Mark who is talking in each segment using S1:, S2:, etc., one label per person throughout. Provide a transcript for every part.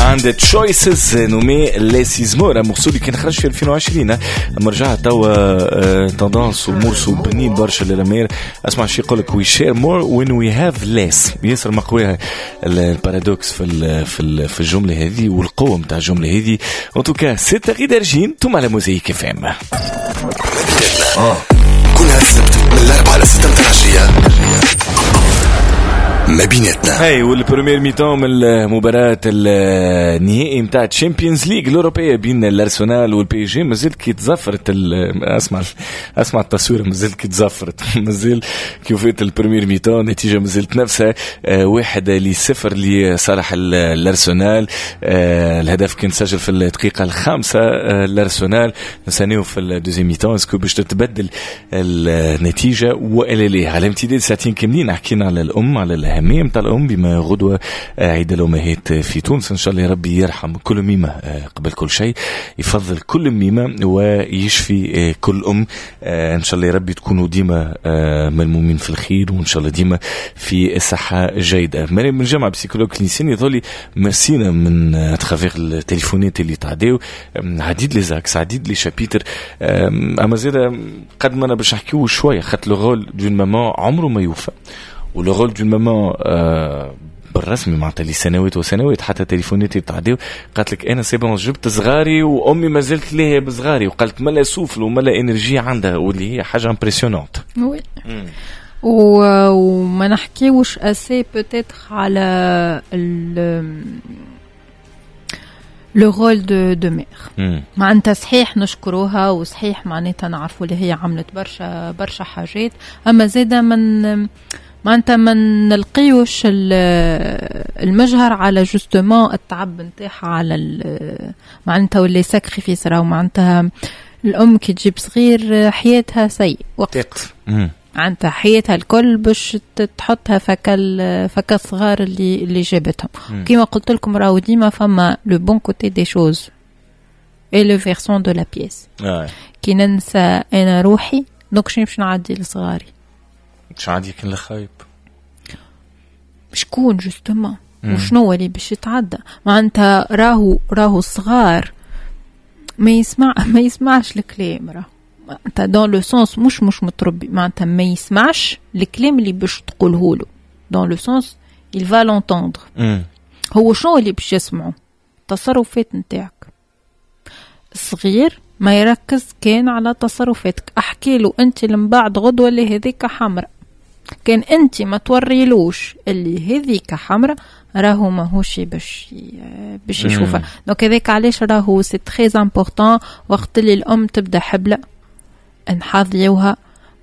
S1: عند تشويسز نومي ليسيزمور مرسول كان خرج في 2020 اما رجع توا تندانس ومورس وبنين برشا للامير. اسمع شي يقول لك وي شير مور وين وي هاف ليس. ياسر مقويها البارادوكس في الجمله هذه والقوه نتاع الجمله هذه. ان توكا سي تغيير درجين ثم على موزايك اف ام
S2: كلها السبت من الأربعة إلى 6 متاع العشية ما بيناتنا.
S1: هاي والبريمير ميتون من المباراة النهائي متاع تشامبيونز ليج الأوروبية بين الأرسنال والبي جي. مازال كي تزفرت اسمع التصوير مازال كي تزفرت مازال كيفيت البريمير ميتون نتيجة مازالت نفسها 1-0 لصالح الأرسنال. الهدف كان سجل في الدقيقة 5 الأرسنال. نسانيو في الدوزيام ميتون اسكو باش تتبدل النتيجة وإلا لا. على امتداد ساعتين كاملين حكينا على الأم على الأهمية متاع الأم بما غدوة عيد الأمهات في تونس. إن شاء الله ربي يرحم كل ميمة قبل كل شيء يفضل كل ميمة ويشفي كل أم. إن شاء الله ربي تكونوا ديما ملمومين في الخير وإن شاء الله ديما في صحة جيدة. مريم من جامعة بسيكولوج كلينيسيين يظهر مرسينا من أتخافيغ التليفونات اللي تعديو عديد لي زاكس عديد لي شابيتر. أما زيادة قد ما أنا باش نحكيو شوية خدت لو رول دون ماما عمره ما يوفى ولو رول دون ماما بالرسمي معناتها لي سنوات وسنوات حتى تليفوناتي تعديو قالت لك انا سيبون جبت صغاري وامي ما زلت ليه بصغاري وقالت ملا سوفل وملا انرجي عندها واللي هي حاجه امبرسيونونت.
S3: وي وما نحكيوش اسي بوتيتر على لو رول دو مير. معناتها صحيح نشكروها وصحيح معناتها نعرفوا اللي هي عملت برشا حاجات اما زاده معناتها ما نلقيوش المجهر على جوستومون التعب نتاعها على معناتها واللي ساكريفيس راهو معناتها الام كي تجيب صغير حياتها سيء وقت معناتها حياتها الكل باش تحطها فك الصغار اللي جابتهم. كيما قلت لكم راهو ديما فما لو بون كوتي دي شوز اي لو فيرسون دو لا بيس. كي ننسى انا روحي دونك شنو باش نعدي لصغاري
S1: مش عادي كان لخايب
S3: شكون جوستومون وشنو اللي باش يتعدى معناتها راهو الصغار ما يسمعش الكلام راهو معناتها دون لو سونس مش متربي معناتها ما يسمعش الكلام اللي باش تقوله له دون لو سونس il va l'entendre. هو شنو اللي باش يسمعه التصرفات نتاعك. الصغير ما يركز كان على تصرفاتك. احكي له انت من بعد غدوه اللي هذيك حمراء كان انت ما توريلوش اللي هذيك حمراء راهو ماهوش باش يشوفها. دونك هذاك علاش راهو سي تري امبورطون وقت اللي الام تبدا حبله نحاضيوها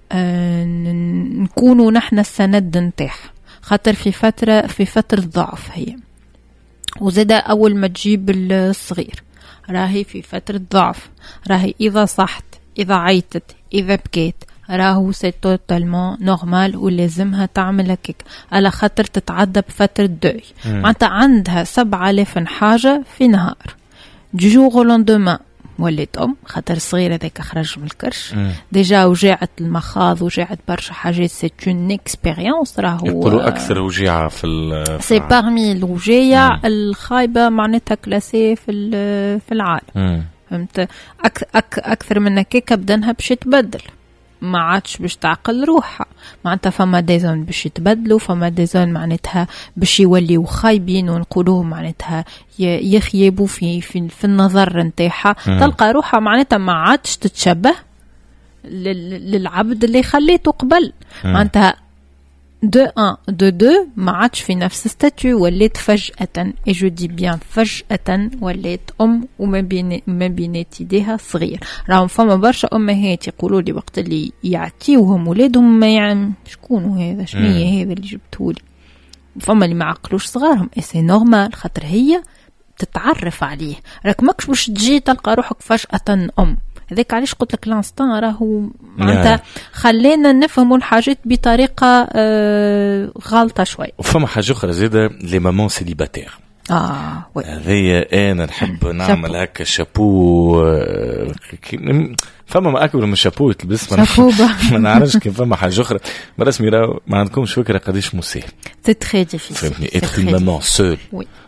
S3: نكونوا نحن السند نتاعها خاطر في فتره ضعف هي وزاد اول ما تجيب الصغير راهي في فترة ضعف. راهي إذا صحت إذا عيطت إذا بكيت راهو سي توتالمون نورمال ولازمها تعمل هكاك على خاطر تتعدى بفترة دوي. معناتها عندها 7000 حاجة في نهار دي جوغ لوندومان وليت خاطر الصغير هذاك خرج من الكرش ديجا وجعت المخاض وجعت برشا حاجات سي اون اكسبيريونس. راهو
S1: يقولوا اكثر وجيعه في
S3: سي بارمي الوجيع الخايبه معناتها كلاسي في العالم. فهمت اكثر من هكاك بدنها باش يتبدل ما عادش باش تعقل روحها معناتها فما ديزون باش يتبدلوا فما ديزون معناتها باش يوليوا خايبين ونقولوه معناتها يخيبوا في النظر نتاعها. تلقى روحها معناتها ما عادش تتشبه للعبد اللي خليته قبل معناتها دو ما عادش في نفس ستاتيو وليت فجأة اي جو دي بيان فجأة وليت وما بينات يديها صغير. راهم فما برشا امهات يقولوا لي وقت اللي يعطيوهم ولادهم ما يعني شكون هذا شنية هذا اللي جبتهولي. فما اللي ما عقلوش صغارهم اي سي نورمال خاطر هي تتعرف عليه راك ماكش باش تجي تلقى روحك فجأة هذاك علاش قلت لك لانستان راهو معناتها خلينا نفهموا الحاجات بطريقه غلطه شوي.
S1: وفما حاجه اخرى زاده لي مامون سيليباتير
S3: وي
S1: هذه انا نحب نعمل هكا شابو فما ما اكبر من شابو تلبس ما نعرفش كيف فما حاجه اخرى برسمي راه ما عندكمش فكره قديش مسهل
S3: سي تري ديفيسيل
S1: فهمني اتر مامون سول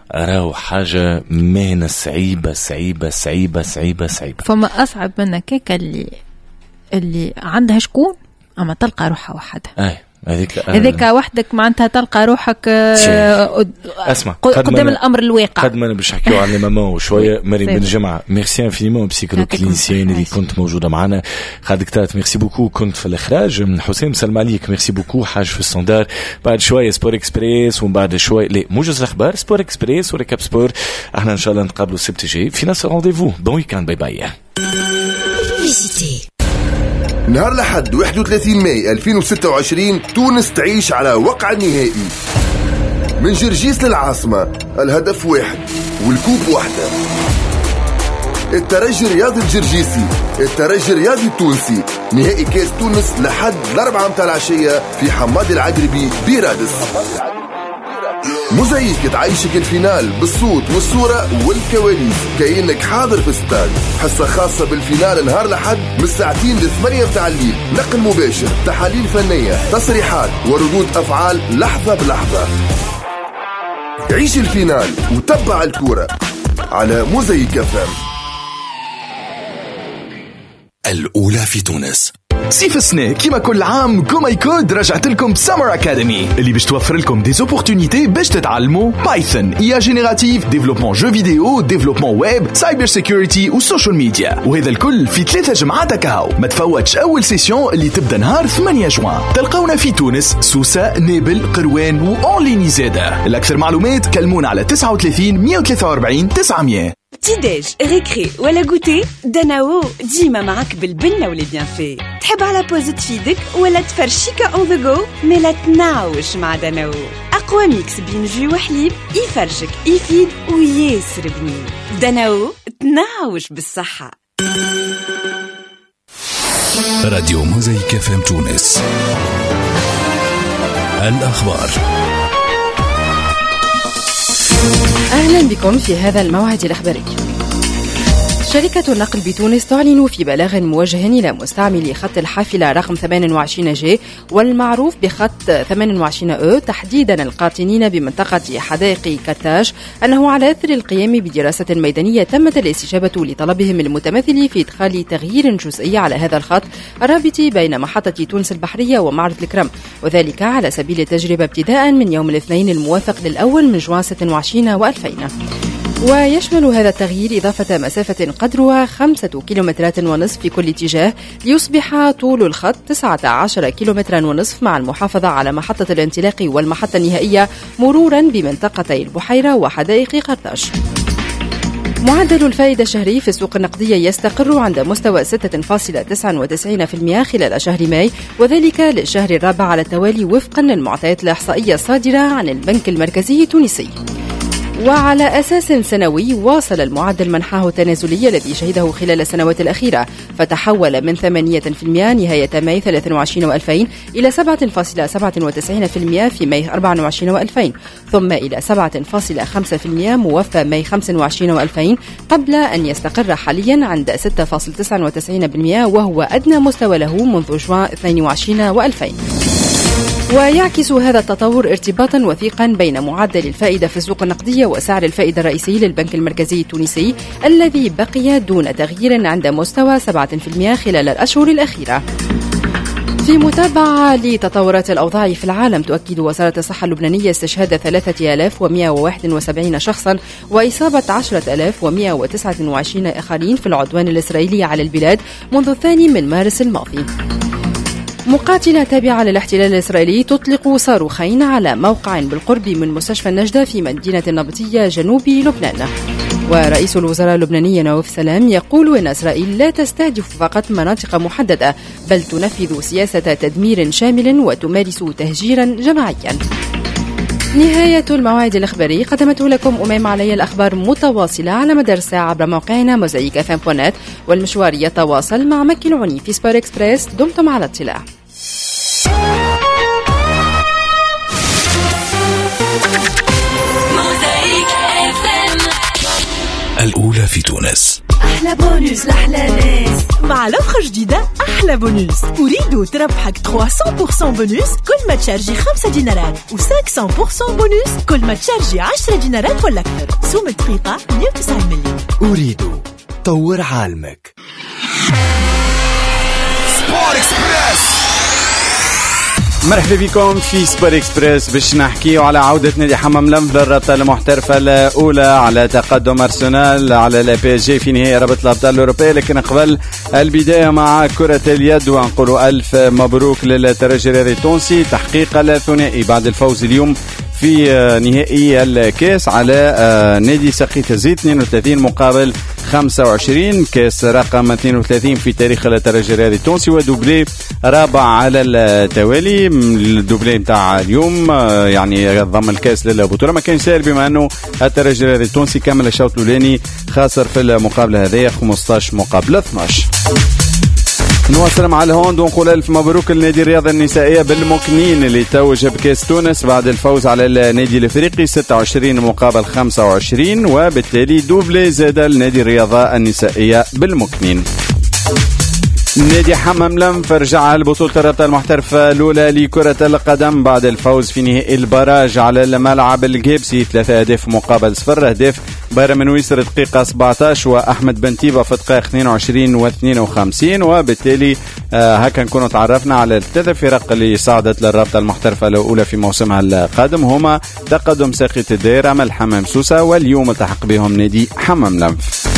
S1: راهو حاجة مهنة صعيبة صعيبة صعيبة صعيبة صعيبة.
S3: فما أصعب منها كيكا اللي عندها شكون أما تلقى روحها وحدها. هذيك وحدك معناتها تلقى روحك
S1: اسمع
S3: قدام الامر الواقع.
S1: قد ما انا باش نحكيو على ماما وشويه مريم بن جمعه. ميرسي انفينيمون بسيكولوج كلينيسيان اللي كنت موجوده معنا. خالد كتات ميرسي بوكو كنت في الاخراج. حسام سلم عليك ميرسي بوكو. حاج في الستاندار. بعد شويه سبور اكسبريس ومن بعد شويه لي موجز الاخبار سبور اكسبريس وريكاب سبور. احنا ان شاء الله نتقابلوا السبت الجاي في نفس الرونديفو. بون ويكاند باي باي.
S2: نهار الأحد 31 ماي 2026 تونس تعيش على وقع النهائي من جرجيس للعاصمة. الهدف واحد والكوب واحدة. الترجي الرياضي الجرجيسي الترجي الرياضي التونسي. نهائي كاس تونس لحد 4 متاع العشية في حماد العقربي بيرادس. موزايك تعيشك الفينال بالصوت والصورة والكواليس كأنك حاضر في استاد. حصة خاصة بالفينال نهار الأحد من 2 ل 8 متاع الليل. نقل مباشر، تحاليل فنية، تصريحات وردود أفعال لحظة بلحظة. عيش الفينال وتبع الكورة على موزايك FM.
S4: الأولى في تونس.
S5: صيف السنة كيما كل عام كوماي كود رجعت لكم سمر أكاديمي اللي باش توفر لكم دي زوبورتونيتي باش تتعلموا بايثون، IA جينيراتيف، ديفلوبمون جو فيديو، ديفلوبمون ويب، سايبر سيكوريتي والسوشيال ميديا. وهذا الكل في 3 جمعات كهو. ما تفوتش أول سيسيون اللي تبدأ نهار 8 جوان. تلقونا في تونس، سوسة، نابل، قروان وأونليني زادة. الأكثر معلومات كلمونا على 39 143 900.
S6: تيداج ريكري ولا غوتي داناو ديما معك بالبنة ولي بيان في. تحب على بوز تفيدك ولا تفرشيكا اون ذا جو ملا تناوش مع داناو. اقوى ميكس بين جو وحليب يفرشك يفيد وياسر بنين. داناو تناوش بالصحة.
S4: راديو موزايك FM تونس. الأخبار.
S7: أهلا بكم في هذا الموعد الأخباري. شركة النقل بتونس تعلن في بلاغ موجه إلى مستعملي خط الحافلة رقم 28G والمعروف بخط 28E تحديدا القاطنين بمنطقة حدائق كرتاج أنه على أثر القيام بدراسة ميدانية تمت الاستجابة لطلبهم المتمثل في إدخال تغيير جزئي على هذا الخط الرابط بين محطة تونس البحرية ومعرض الكرم، وذلك على سبيل التجربة ابتداء من يوم الاثنين الموافق للأول من جوان 26 و2000. ويشمل هذا التغيير إضافة مسافة قدرها 5 كيلومترات ونصف في كل اتجاه ليصبح طول الخط 19 كيلومترا ونصف مع المحافظة على محطة الانطلاق والمحطة النهائية مرورا بمنطقتي البحيرة وحدائق قرطاج. معدل الفائدة الشهري في السوق النقدية يستقر عند مستوى 6.99% خلال شهر ماي، وذلك للشهر الرابع على التوالي وفقا للمعطيات الإحصائية الصادرة عن البنك المركزي التونسي. وعلى أساس سنوي واصل المعدل منحاه التنازلي الذي شهده خلال السنوات الأخيرة، فتحول من 8% نهاية ماي 23 و2000 إلى 7.97% في ماي 24 و2000، ثم إلى 7.5% موفى ماي 25 و2000، قبل أن يستقر حاليا عند 6.99% وهو أدنى مستوى له منذ جوان 22 و2000. ويعكس هذا التطور ارتباطا وثيقا بين معدل الفائدة في السوق النقدية وسعر الفائدة الرئيسي للبنك المركزي التونسي الذي بقي دون تغيير عند مستوى 7% خلال الأشهر الأخيرة. في متابعة لتطورات الأوضاع في العالم، تؤكد وزارة الصحة اللبنانية استشهاد 3171 شخصا وإصابة 10,129 آخرين في العدوان الإسرائيلي على البلاد منذ 2 مارس الماضي. مقاتلة تابعة للاحتلال الإسرائيلي تطلق صاروخين على موقع بالقرب من مستشفى النجدة في مدينة النابلسية جنوب لبنان. ورئيس الوزراء اللبناني نواف سلام يقول إن إسرائيل لا تستهدف فقط مناطق محددة، بل تنفذ سياسة تدمير شامل وتمارس تهجيرا جماعيا. نهاية الموعد الإخباري قدمته لكم أمام علي الأخبار متواصلة على مدار ساعة عبر موقعنا موزايك FM.net، والمشوار يتواصل مع مكي العني في سبور إكسبريس. دمتم على اطلاع.
S4: الأولى في تونس.
S8: أحلى بونوس لأحلى ناس.
S9: مع لوحة جديدة أحلى بونوس. أريد تربحك 300% بونوس كل ما تشارجي 5 دينارات و500% بونوس كل ما تشارجي 10 دينارات ولا أكثر. سوم الدقيقة 190 مليون.
S10: أريد طور عالمك.
S5: سبور إكسبريس. مرحبا بكم في سبور إكسبريس باش نحكيو على عودة نادي حمام لمف للرابطة المحترفة الأولى، على تقدم أرسنال على لا بي اس جي في نهائي رابطة الأبطال الأوروبية. لكن قبل البداية مع كرة اليد ونقولوا ألف مبروك للترجي الرياضي التونسي تحقيق الثنائي بعد الفوز اليوم في نهائي الكاس على نادي سقيط الزيت 32 مقابل 25، كاس رقم 32 في تاريخ الترجي الرياضي التونسي ودوبلي رابع على التوالي. الدوبلي متاع اليوم يعني ضم الكاس للبطولة ما كان سهل بما أنه الترجي الرياضي التونسي كمل الشوط الأولاني خاسر في المقابلة هذه 15 مقابل 12. نواصل مع الهوند ونقول ألف مبروك للنادي الرياضة النسائية بالمكنين اللي توج بكاس تونس بعد الفوز على النادي الافريقي 26 مقابل 25، وبالتالي دوبلي زاد النادي الرياضة النسائية بالمكنين. نادي حمام لمف رجع البطولة الرابطة المحترفة الأولى لكرة القدم بعد الفوز في نهائي البراج على الملعب الجيبسي 3 أهداف مقابل 0، أهداف بايرن من ويسر دقيقة 17 وأحمد بنتيبة في دقائق 22 و52، وبالتالي هكا نكونوا تعرفنا على الثلاث فرق اللي صعدت للرابطة المحترفة الأولى في موسمها القادم، هما تقدم ساقية الدائرة مل حمام سوسة، واليوم التحق بهم نادي حمام لمف.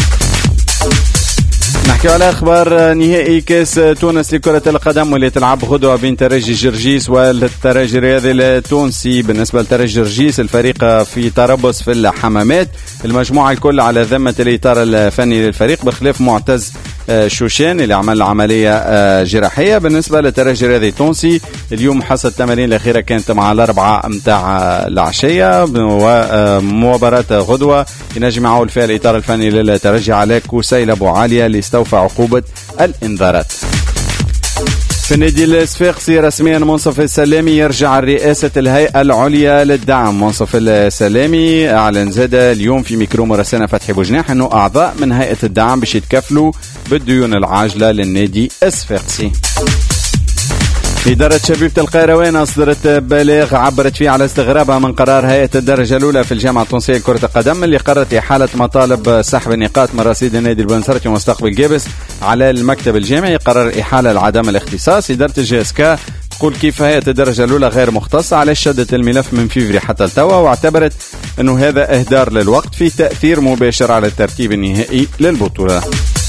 S5: نحكي على أخبار نهائي كاس تونس لكرة القدم واللي تلعب غدوة بين ترجي جرجيس والترجي الرياضي التونسي. بالنسبة لترجي جرجيس الفريق في تربص في الحمامات، المجموعة الكل على ذمة الإطار الفني للفريق بخلاف معتز شوشان اللي عمل عملية جراحية. بالنسبة للترجي الرياضي التونسي اليوم حصل التمارين الأخيرة كانت مع الأربعة متاع العشية، ومباراة غدوة ينجم يعول فيها الإطار الفني للترجي على كوسيل أبو عالية اللي استوفى عقوبة الإنذارات. في النادي الصفاقسي رسميا منصف السلامي يرجع رئاسة الهيئة العليا للدعم. منصف السلامي أعلن زاد اليوم في ميكرو مراسلنا فتحي بوجناح أنه أعضاء من هيئة الدعم باش يتكفلوا بالديون العاجلة للنادي الصفاقسي. إدارة شبيبة القيروان أصدرت بلاغ عبرت فيه على استغرابها من قرار هيئة الدرجة الأولى في الجامعة التونسية لكرة القدم اللي قررت إحالة مطالب سحب النقاط من رصيد النادي البنصرتي ومستقبل جابس على المكتب الجامعي. قرر إحالة لعدم الاختصاص. إدارة الجاسكا تقول كيف هيئة الدرجة الأولى غير مختصة على شدت الملف من فيفري حتى التوا، واعتبرت أنه هذا إهدار للوقت في تأثير مباشر على الترتيب النهائي للبطولة.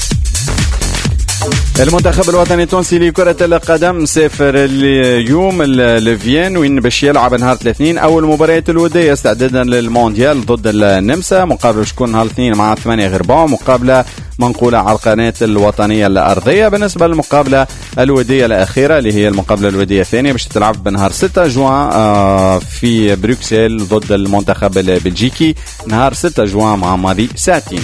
S5: المنتخب الوطني التونسي لكرة القدم سافر اليوم لفيين وين باش يلعب نهار الاثنين أول مباريات الودية استعدادا للمونديال ضد النمسا. مقابلة شكون نهار الاثنين مع 8 غرباء، مقابلة منقولة على القناة الوطنية الأرضية. بالنسبة للمقابلة الودية الأخيرة اللي هي المقابلة الودية الثانية باش تلعب بنهار 6 جوان في بروكسل ضد المنتخب البلجيكي نهار 6 جوان مع ماضي ساعتين.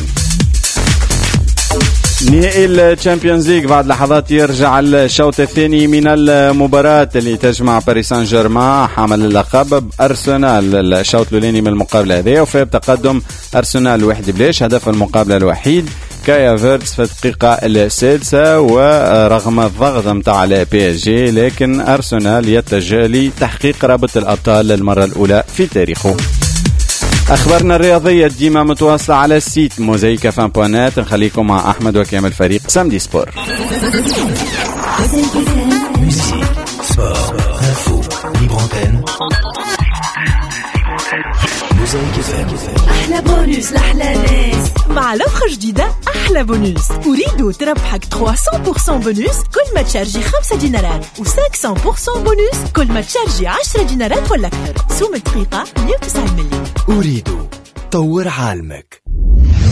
S5: نهائي الشامبيونز ليج بعد لحظات يرجع الشوط الثاني من المباراة اللي تجمع باريس سان جيرمان حامل اللقب بأرسنال. الشوط الأولاني من المقابلة هذه وفي تقدم أرسنال 1-0. هدف المقابلة الوحيد كايا فيرتس في الدقيقة السادسة ورغم الضغط متاع البي اس جي، لكن أرسنال يتجه لتحقيق رابطة الأبطال للمرة الأولى في تاريخه. أخبارنا الرياضية ديما متواصلة على السيت موزايك فان.net. نخليكم مع أحمد وكامل فريق سامدي سبور.
S8: أحلى بونوس لأحلى ناس.
S9: مع لوحة جديدة أحلى بونوس. أريد تربحك 300% بونوس كل ما تشارجي 5 دينارات و500% بونوس كل ما تشارجي 10 دينارات ولا أكثر. سوم الدقيقة 190 مليون.
S10: أريد طور عالمك.